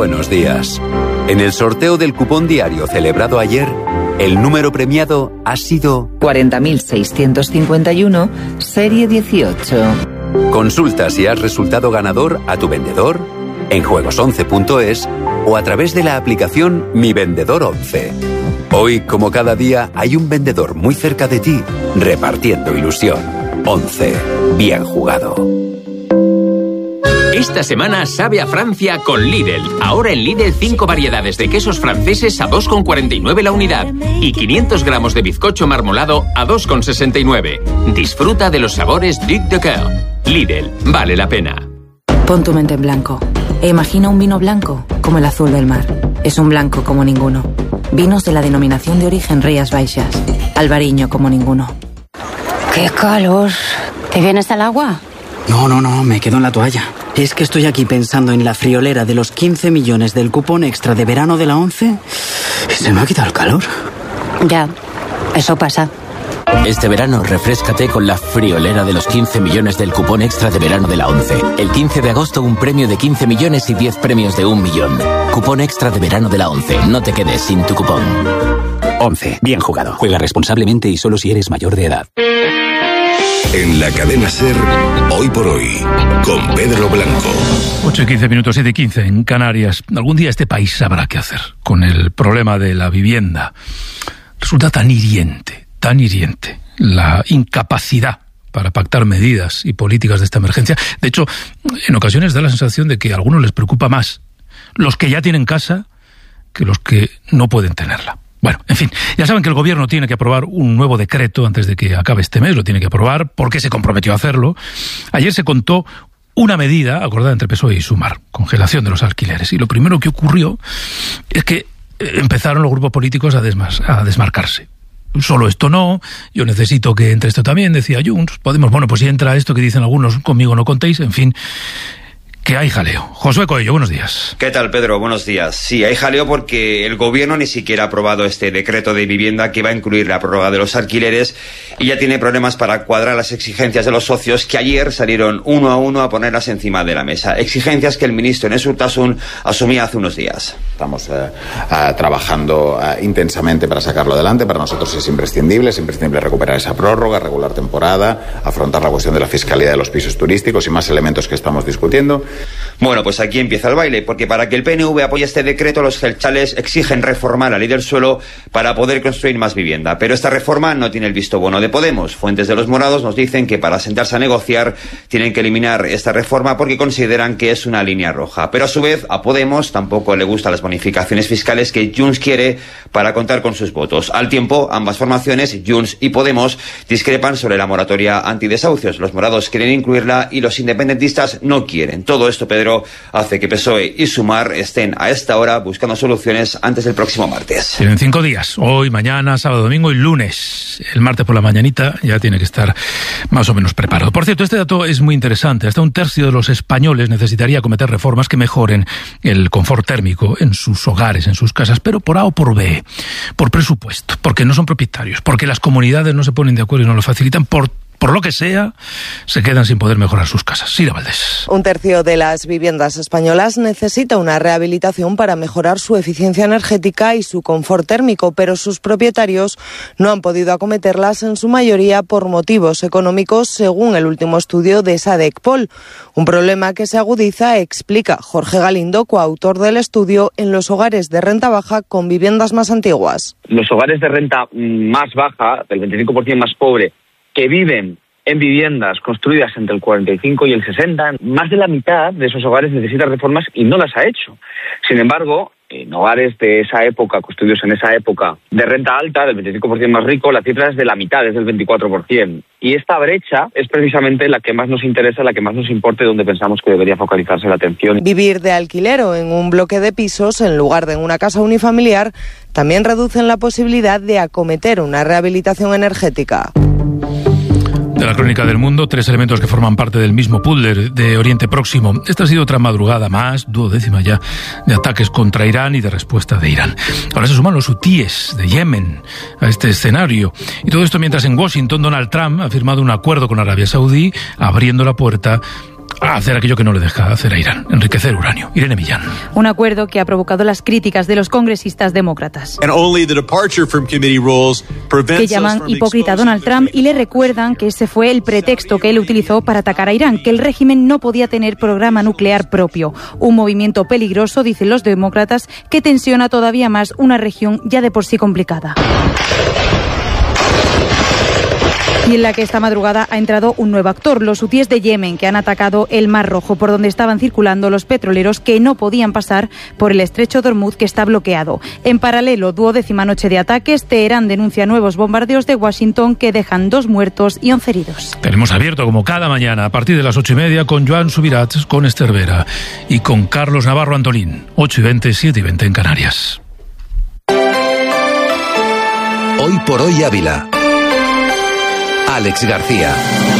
buenos días. En el sorteo del cupón diario celebrado ayer, el número premiado ha sido 40.651, serie 18. Consulta si has resultado ganador a tu vendedor, en juegos11.es o a través de la aplicación Mi Vendedor 11. Hoy, como cada día, hay un vendedor muy cerca de ti, repartiendo ilusión. 11. Bien jugado. Esta semana sabe a Francia con Lidl. Ahora en Lidl 5 variedades de quesos franceses a 2,49 la unidad y 500 gramos de bizcocho marmolado a 2,69. Disfruta de los sabores Duc de Coeur. Lidl, vale la pena. Pon tu mente en blanco e imagina un vino blanco como el azul del mar. Es un blanco como ninguno. Vinos de la denominación de origen Rías Baixas. Albariño como ninguno. ¡Qué calor! ¿Te vienes al agua? No, me quedo en la toalla. Es que estoy aquí pensando en la friolera de los 15 millones del cupón extra de verano de la 11 y se me ha quitado el calor. Ya, eso pasa. Este verano refréscate con la friolera de los 15 millones del cupón extra de verano de la 11. El 15 de agosto un premio de 15 millones y 10 premios de 1 millón. Cupón extra de verano de la 11. No te quedes sin tu cupón. 11. Bien jugado. Juega responsablemente y solo si eres mayor de edad. En la cadena SER, Hoy por Hoy, con Pedro Blanco. 8:15, 7:15 en Canarias. Algún día este país sabrá qué hacer con el problema de la vivienda. Resulta tan hiriente la incapacidad para pactar medidas y políticas de esta emergencia. De hecho, en ocasiones da la sensación de que a algunos les preocupa más los que ya tienen casa que los que no pueden tenerla. Bueno, en fin, ya saben que el gobierno tiene que aprobar un nuevo decreto antes de que acabe este mes, lo tiene que aprobar porque se comprometió a hacerlo. Ayer se contó una medida acordada entre PSOE y Sumar, congelación de los alquileres. Y lo primero que ocurrió es que empezaron los grupos políticos a desmarcarse. Solo esto no, yo necesito que entre esto también, decía Junts. Podemos, bueno, pues si entra esto que dicen algunos, conmigo no contéis, en fin, que hay jaleo. Josué Coello, buenos días. ¿Qué tal, Pedro? Buenos días. Sí, hay jaleo porque el gobierno ni siquiera ha aprobado este decreto de vivienda que va a incluir la prórroga de los alquileres y ya tiene problemas para cuadrar las exigencias de los socios que ayer salieron uno a uno a ponerlas encima de la mesa. Exigencias que el ministro Enes Urtasun asumía hace unos días. Estamos trabajando intensamente para sacarlo adelante. Para nosotros es imprescindible recuperar esa prórroga, regular temporada, afrontar la cuestión de la fiscalidad de los pisos turísticos y más elementos que estamos discutiendo. Bueno, pues aquí empieza el baile, porque para que el PNV apoye este decreto, los jeltzales exigen reformar la ley del suelo para poder construir más vivienda. Pero esta reforma no tiene el visto bueno de Podemos. Fuentes de los morados nos dicen que para sentarse a negociar tienen que eliminar esta reforma porque consideran que es una línea roja. Pero a su vez, a Podemos tampoco le gustan las bonificaciones fiscales que Junts quiere para contar con sus votos. Al tiempo, ambas formaciones, Junts y Podemos, discrepan sobre la moratoria antidesahucios. Los morados quieren incluirla y los independentistas no quieren. Todo esto, Pedro, hace que PSOE y Sumar estén a esta hora buscando soluciones antes del próximo martes. Tienen 5 días, hoy, mañana, sábado, domingo y lunes. El martes por la mañanita ya tiene que estar más o menos preparado. Por cierto, este dato es muy interesante. Hasta 1/3 de los españoles necesitaría acometer reformas que mejoren el confort térmico en sus hogares, en sus casas, pero por A o por B, por presupuesto, porque no son propietarios, porque las comunidades no se ponen de acuerdo y no lo facilitan, por lo que sea, se quedan sin poder mejorar sus casas. Sira Valdés. 1/3 de las viviendas españolas necesita una rehabilitación para mejorar su eficiencia energética y su confort térmico, pero sus propietarios no han podido acometerlas en su mayoría por motivos económicos, según el último estudio de Sadecpol. Un problema que se agudiza, explica Jorge Galindo, coautor del estudio, en los hogares de renta baja con viviendas más antiguas. Los hogares de renta más baja, del 25% más pobre, que viven en viviendas construidas entre el 45 y el 60, más de la mitad de esos hogares necesitan reformas y no las ha hecho. Sin embargo, en hogares de esa época, construidos en esa época, de renta alta, del 25% más rico, la cifra es de la mitad, es del 24%. Y esta brecha es precisamente la que más nos interesa, la que más nos importa y donde pensamos que debería focalizarse la atención. Vivir de alquiler o en un bloque de pisos, en lugar de en una casa unifamiliar, también reducen la posibilidad de acometer una rehabilitación energética. De la crónica del mundo, 3 elementos que forman parte del mismo puzzle de Oriente Próximo. Esta ha sido otra madrugada más, 12ª ya, de ataques contra Irán y de respuesta de Irán. Ahora se suman los hutíes de Yemen a este escenario. Y todo esto mientras en Washington Donald Trump ha firmado un acuerdo con Arabia Saudí, abriendo la puerta a hacer aquello que no le deja hacer a Irán, enriquecer uranio. Irene Millán. Un acuerdo que ha provocado las críticas de los congresistas demócratas, que llaman hipócrita a Donald Trump y le recuerdan que ese fue el pretexto que él utilizó para atacar a Irán, que el régimen no podía tener programa nuclear propio. Un movimiento peligroso, dicen los demócratas, que tensiona todavía más una región ya de por sí complicada. Y en la que esta madrugada ha entrado un nuevo actor, los hutíes de Yemen, que han atacado el Mar Rojo, por donde estaban circulando los petroleros que no podían pasar por el estrecho de Hormuz, que está bloqueado. En paralelo, 12ª noche de ataques, Teherán denuncia nuevos bombardeos de Washington que dejan 2 muertos y 11 heridos. Tenemos abierto, como cada mañana, a partir de las 8:30, con Joan Subirats, con Esther Vera y con Carlos Navarro Antolín. 8:20, 7:20 en Canarias. Hoy por hoy Ávila. Alex García.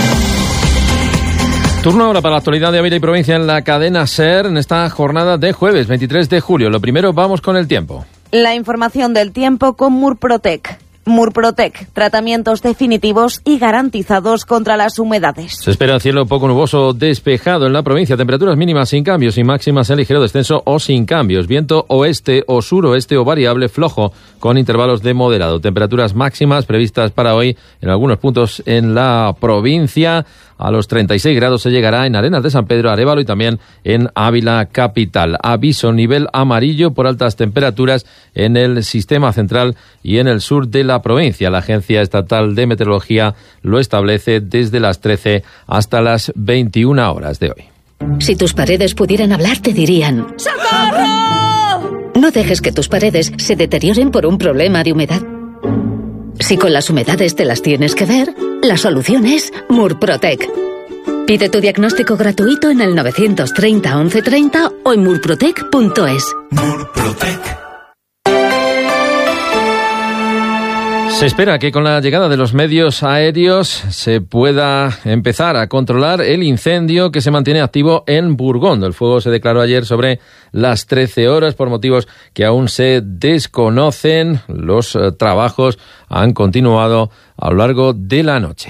Turno ahora para la actualidad de Ávila y provincia en la cadena SER en esta jornada de jueves 23 de julio. Lo primero, vamos con el tiempo. La información del tiempo con Murprotec. Murprotec, tratamientos definitivos y garantizados contra las humedades. Se espera cielo poco nuboso despejado en la provincia, temperaturas mínimas sin cambios y máximas en ligero descenso o sin cambios, viento oeste o suroeste o variable flojo con intervalos de moderado, temperaturas máximas previstas para hoy en algunos puntos en la provincia. A los 36 grados se llegará en Arenas de San Pedro, Arévalo y también en Ávila capital. Aviso nivel amarillo por altas temperaturas en el sistema central y en el sur de la provincia. La Agencia Estatal de Meteorología lo establece desde las 13 hasta las 21 horas de hoy. Si tus paredes pudieran hablar, te dirían: ¡socorro! No dejes que tus paredes se deterioren por un problema de humedad. Si con las humedades te las tienes que ver, la solución es Murprotec. Pide tu diagnóstico gratuito en el 930 1130 o en murprotec.es. Murprotec. Se espera que con la llegada de los medios aéreos se pueda empezar a controlar el incendio que se mantiene activo en Burgón. El fuego se declaró ayer sobre las 13 horas por motivos que aún se desconocen. Los trabajos han continuado a lo largo de la noche.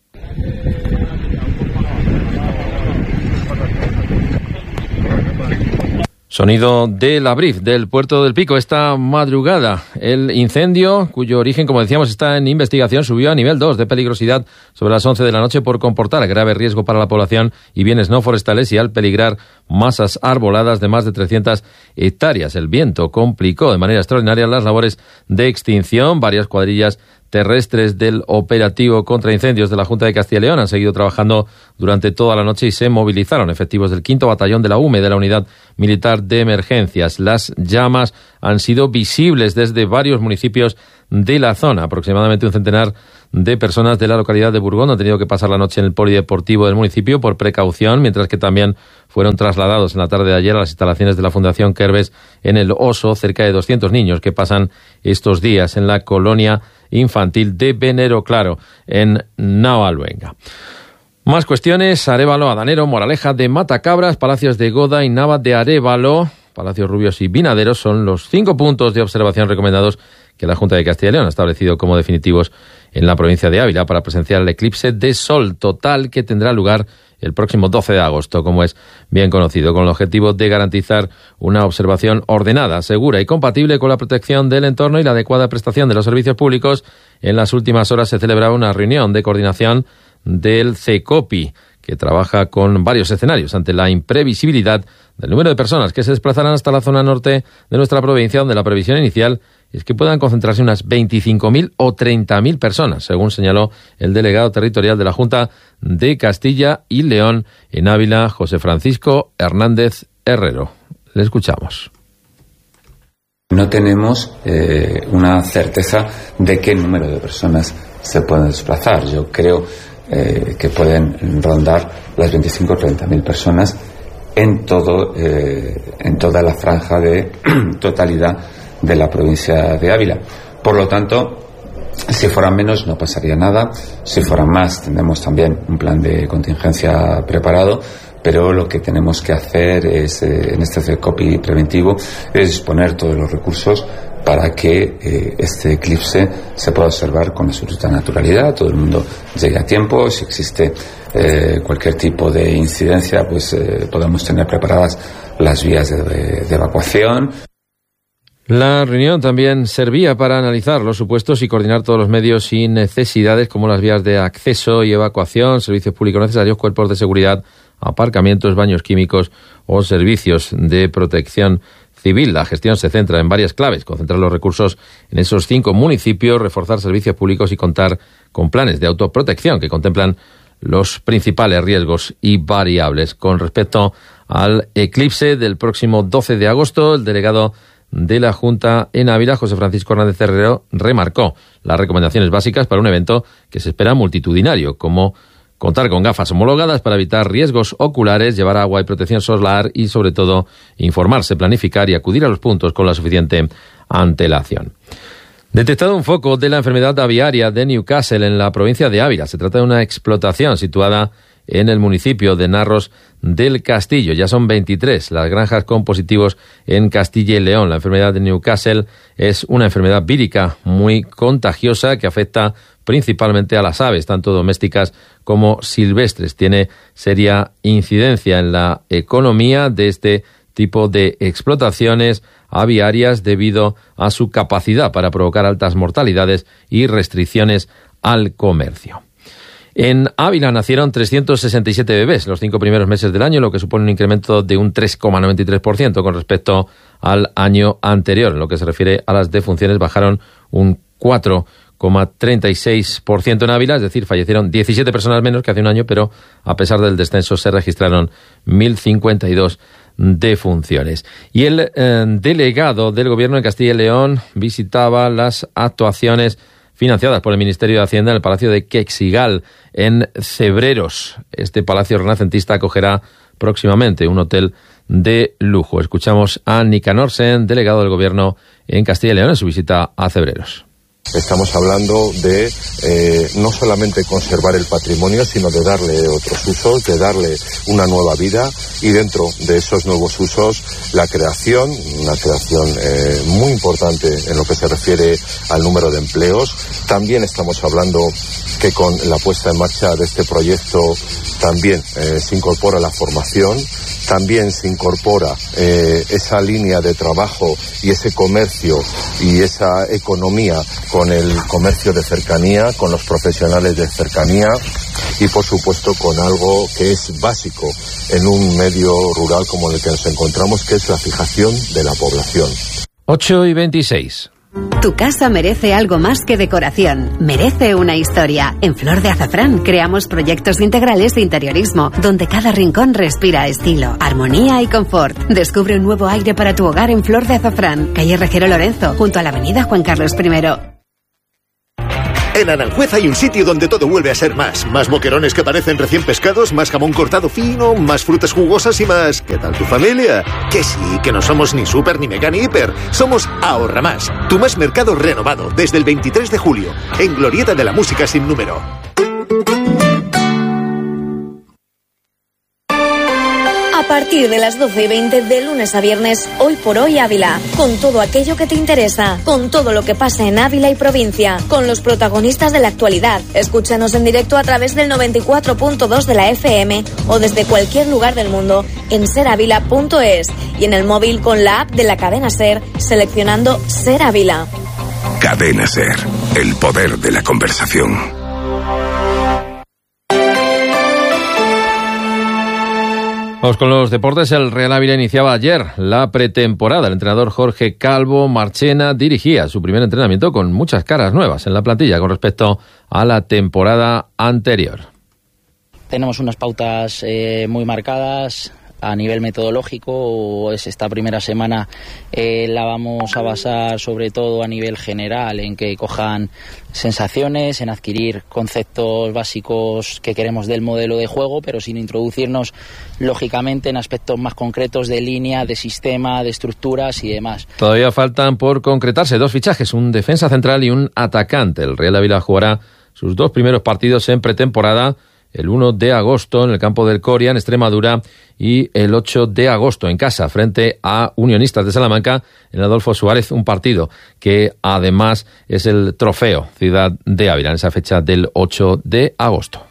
Sonido de la Brif, del puerto del Pico, esta madrugada. El incendio, cuyo origen, como decíamos, está en investigación, subió a nivel 2 de peligrosidad sobre las 11 de la noche por comportar grave riesgo para la población y bienes no forestales y al peligrar masas arboladas de más de 300 hectáreas. El viento complicó de manera extraordinaria las labores de extinción. Varias cuadrillas terrestres del operativo contra incendios de la Junta de Castilla y León han seguido trabajando durante toda la noche y se movilizaron efectivos del 5º Batallón de la UME, de la Unidad Militar de Emergencias. Las llamas han sido visibles desde varios municipios de la zona. Aproximadamente un centenar de personas de la localidad de Burgón han tenido que pasar la noche en el polideportivo del municipio por precaución, mientras que también fueron trasladados en la tarde de ayer a las instalaciones de la Fundación Kerbes en el Oso, cerca de 200 niños que pasan estos días en la colonia infantil de Venero Claro, en Navaluenga. Más cuestiones: Arévalo, Adanero, Moraleja de Matacabras, Palacios de Goda y Nava de Arévalo, Palacios Rubios y Vinaderos son los 5 puntos de observación recomendados que la Junta de Castilla y León ha establecido como definitivos en la provincia de Ávila para presenciar el eclipse de sol total que tendrá lugar el próximo 12 de agosto, como es bien conocido, con el objetivo de garantizar una observación ordenada, segura y compatible con la protección del entorno y la adecuada prestación de los servicios públicos. En las últimas horas se celebraba una reunión de coordinación del CECOPI, que trabaja con varios escenarios ante la imprevisibilidad del número de personas que se desplazarán hasta la zona norte de nuestra provincia, donde la previsión inicial es que puedan concentrarse unas 25.000 o 30.000 personas, según señaló el delegado territorial de la Junta de Castilla y León en Ávila, José Francisco Hernández Herrero. Le escuchamos. No tenemos una certeza de qué número de personas se pueden desplazar. Yo creo que pueden rondar las 25 o 30.000 personas en toda la franja de totalidad de la provincia de Ávila. Por lo tanto, si fueran menos no pasaría nada. Si fueran más, tendremos también un plan de contingencia preparado, pero lo que tenemos que hacer es, en este copy preventivo, es disponer todos los recursos para que este eclipse se pueda observar con absoluta naturalidad, todo el mundo llegue a tiempo. Si existe cualquier tipo de incidencia, pues podamos tener preparadas las vías de evacuación. La reunión también servía para analizar los supuestos y coordinar todos los medios y necesidades, como las vías de acceso y evacuación, servicios públicos necesarios, cuerpos de seguridad, aparcamientos, baños químicos o servicios de protección civil. La gestión se centra en varias claves: concentrar los recursos en esos 5 municipios, reforzar servicios públicos y contar con planes de autoprotección que contemplan los principales riesgos y variables. Con respecto al eclipse del próximo 12 de agosto, el delegado de la Junta en Ávila, José Francisco Hernández Herrero, remarcó las recomendaciones básicas para un evento que se espera multitudinario, como contar con gafas homologadas para evitar riesgos oculares, llevar agua y protección solar y, sobre todo, informarse, planificar y acudir a los puntos con la suficiente antelación. Detectado un foco de la enfermedad aviaria de Newcastle en la provincia de Ávila. Se trata de una explotación situada en el municipio de Narros del Castillo. Ya son 23 las granjas con positivos en Castilla y León. La enfermedad de Newcastle es una enfermedad vírica muy contagiosa que afecta principalmente a las aves, tanto domésticas como silvestres. Tiene seria incidencia en la economía de este tipo de explotaciones aviarias debido a su capacidad para provocar altas mortalidades y restricciones al comercio. En Ávila nacieron 367 bebés los 5 primeros meses del año, lo que supone un incremento de un 3,93% con respecto al año anterior. En lo que se refiere a las defunciones, bajaron un 4,36% en Ávila, es decir, fallecieron 17 personas menos que hace un año, pero a pesar del descenso se registraron 1.052 defunciones. Y el delegado del Gobierno de Castilla y León visitaba las actuaciones financiadas por el Ministerio de Hacienda en el Palacio de Quexigal, en Cebreros. Este palacio renacentista acogerá próximamente un hotel de lujo. Escuchamos a Nicanor Sen, delegado del Gobierno en Castilla y León, en su visita a Cebreros. Estamos hablando de no solamente conservar el patrimonio, sino de darle otros usos, de darle una nueva vida, y dentro de esos nuevos usos una creación muy importante en lo que se refiere al número de empleos. También estamos hablando que con la puesta en marcha de este proyecto también se incorpora la formación, también se incorpora esa línea de trabajo y ese comercio y esa economía con el comercio de cercanía, con los profesionales de cercanía y, por supuesto, con algo que es básico en un medio rural como el que nos encontramos, que es la fijación de la población. 8:26. Tu casa merece algo más que decoración. Merece una historia. En Flor de Azafrán creamos proyectos integrales de interiorismo, donde cada rincón respira estilo, armonía y confort. Descubre un nuevo aire para tu hogar en Flor de Azafrán, calle Rejero Lorenzo, junto a la avenida Juan Carlos I. En Aranjuez hay un sitio donde todo vuelve a ser más. Más boquerones que parecen recién pescados, más jamón cortado fino, más frutas jugosas y más... ¿Qué tal tu familia? Que sí, que no somos ni súper, ni mega, ni hiper. Somos Ahorra Más, tu más mercado renovado, desde el 23 de julio, en Glorieta de la Música Sin Número. A partir de las 12:20 de lunes a viernes, Hoy por Hoy Ávila, con todo aquello que te interesa, con todo lo que pasa en Ávila y provincia, con los protagonistas de la actualidad. Escúchanos en directo a través del 94.2 de la FM o desde cualquier lugar del mundo en seravila.es y en el móvil con la app de la cadena SER, seleccionando Ser Ávila. Cadena SER, el poder de la conversación. Vamos con los deportes. El Real Ávila iniciaba ayer la pretemporada. El entrenador Jorge Calvo Marchena dirigía su primer entrenamiento con muchas caras nuevas en la plantilla con respecto a la temporada anterior. Tenemos unas pautas muy marcadas a nivel metodológico. Esta primera semana la vamos a basar sobre todo a nivel general en que cojan sensaciones, en adquirir conceptos básicos que queremos del modelo de juego, pero sin introducirnos lógicamente en aspectos más concretos de línea, de sistema, de estructuras y demás. Todavía faltan por concretarse 2 fichajes, un defensa central y un atacante. El Real Ávila jugará sus 2 primeros partidos en pretemporada el 1 de agosto en el campo del Coria, en Extremadura, y el 8 de agosto en casa, frente a Unionistas de Salamanca, en Adolfo Suárez, un partido que además es el trofeo Ciudad de Ávila, en esa fecha del 8 de agosto.